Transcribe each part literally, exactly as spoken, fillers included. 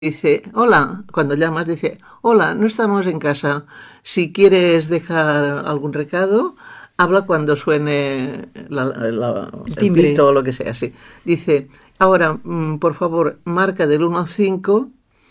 Dice, hola, cuando llamas dice, hola, no estamos en casa. Si quieres dejar algún recado, habla cuando suene la, la, El el timbre. pito o lo que sea. Sí. Dice, ahora, por favor, marca del uno al cinco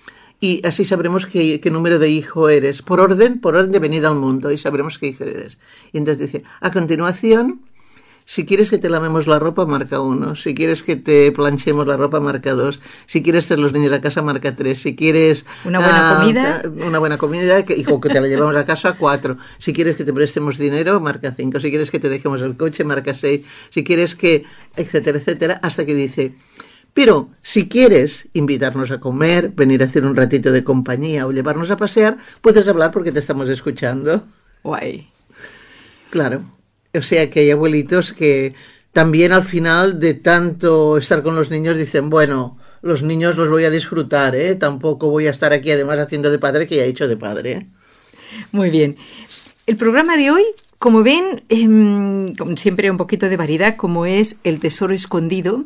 y así sabremos qué, qué número de hijo eres. Por orden, por orden de venida al mundo y sabremos qué hijo eres. Y entonces dice, a continuación, si quieres que te lavemos la ropa, marca uno. Si quieres que te planchemos la ropa, marca dos. Si quieres traer los niños a casa, marca tres. Si quieres una buena uh, comida, una buena comida que, o que te la llevamos a casa, cuatro. Si quieres que te prestemos dinero, marca cinco. Si quieres que te dejemos el coche, marca seis. Si quieres que, etcétera, etcétera, hasta que dice, pero si quieres invitarnos a comer, venir a hacer un ratito de compañía o llevarnos a pasear, puedes hablar porque te estamos escuchando. Guay. Claro. O sea que hay abuelitos que también al final de tanto estar con los niños dicen, bueno, los niños los voy a disfrutar, ¿eh? Tampoco voy a estar aquí además haciendo de padre que ya he hecho de padre, ¿eh? Muy bien. El programa de hoy, como ven, eh, como siempre un poquito de variedad, como es El tesoro escondido,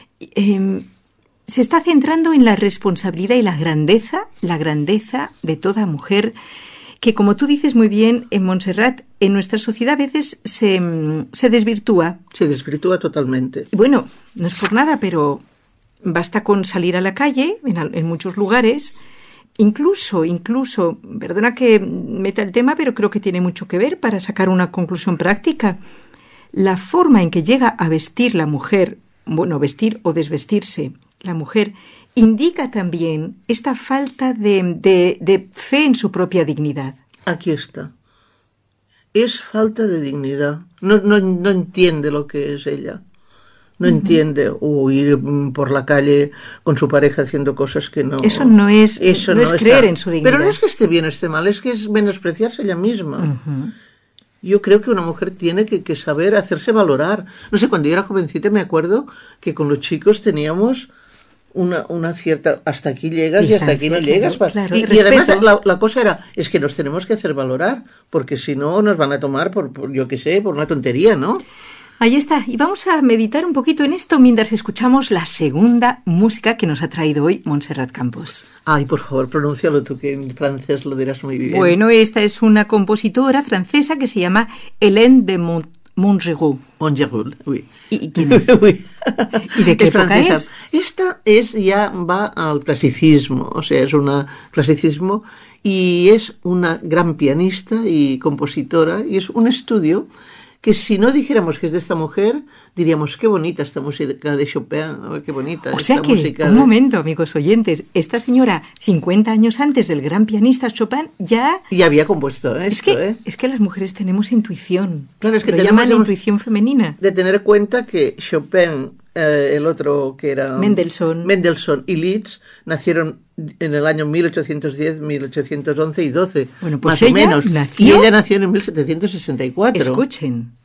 eh, se está centrando en la responsabilidad y la grandeza, la grandeza de toda mujer, que como tú dices muy bien, en Montserrat, en nuestra sociedad a veces se, se desvirtúa. Se desvirtúa totalmente. Bueno, no es por nada, pero basta con salir a la calle, en, en muchos lugares, incluso, incluso, perdona que meta el tema, pero creo que tiene mucho que ver para sacar una conclusión práctica. La forma en que llega a vestir la mujer, bueno, vestir o desvestirse la mujer, indica también esta falta de, de, de fe en su propia dignidad. Aquí está. Es falta de dignidad. No, no, no entiende lo que es ella. No uh-huh. entiende o ir por la calle con su pareja haciendo cosas que no... Eso no es, eso no no es está. creer en su dignidad. Pero no es que esté bien o esté mal, es que es menospreciarse ella misma. Uh-huh. Yo creo que una mujer tiene que, que saber hacerse valorar. No sé, cuando yo era jovencita me acuerdo que con los chicos teníamos... Una, una cierta, hasta aquí llegas y hasta aquí no llegas. Claro, y, y además la, la cosa era, es que nos tenemos que hacer valorar, porque si no nos van a tomar por, por, yo qué sé, por una tontería, ¿no? Ahí está, y vamos a meditar un poquito en esto mientras escuchamos la segunda música que nos ha traído hoy Montserrat Campos. Ay, por favor, pronúncialo tú, que en francés lo dirás muy bien. Bueno, esta es una compositora francesa que se llama Hélène de Mont Montgeroux. Montgeroux, oui. ¿Y quién es? Oui. ¿Y de qué es época francesa. es? Esta es ya va al clasicismo, o sea, es una clasicismo y es una gran pianista y compositora y es un estudio que si no dijéramos que es de esta mujer, diríamos qué bonita esta música de Chopin, oh, qué bonita o esta sea que, música. Un de... momento, amigos oyentes, esta señora, cincuenta años antes del gran pianista Chopin, ya... Ya había compuesto esto, es que, ¿eh? Es que las mujeres tenemos intuición. Claro, es que lo tenemos llaman intuición femenina. De tener cuenta que Chopin, eh, el otro que era... Mendelssohn. Mendelssohn y Liszt nacieron en el año mil ochocientos diez, mil ochocientos once y doce, bueno, pues más ella o menos. Nació... Y ella nació en mil setecientos sesenta y cuatro. Escuchen.